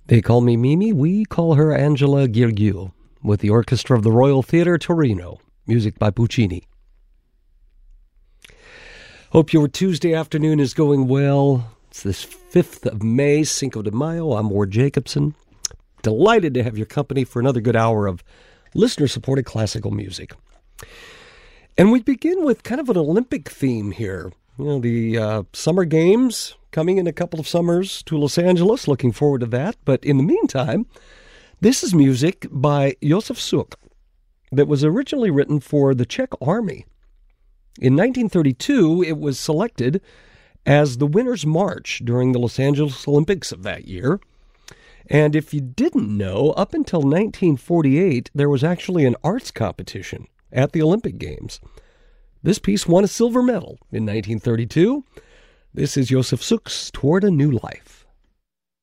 They call me Mimi, we call her Angela Gheorghiu, with the orchestra of the Royal Theatre Torino, music by Puccini. Hope your Tuesday afternoon is going well. It's this 5th of May, Cinco de Mayo. I'm Ward Jacobson. Delighted to have your company for another good hour of listener-supported classical music. And we begin with kind of an Olympic theme here. You know, the Summer Games coming in a couple of summers to Los Angeles. Looking forward to that. But in the meantime, this is music by Josef Suk that was originally written for the Czech Army. In 1932, it was selected as the Winner's March during the Los Angeles Olympics of that year. And if you didn't know, up until 1948, there was actually an arts competition at the Olympic Games. This piece won a silver medal in 1932. This is Josef Suk's Toward a New Life.